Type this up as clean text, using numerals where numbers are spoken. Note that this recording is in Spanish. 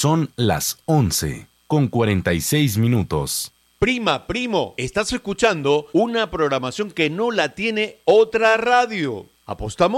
Son las 11:46. Prima, primo, estás escuchando una programación que no la tiene otra radio. ¿Apostamos?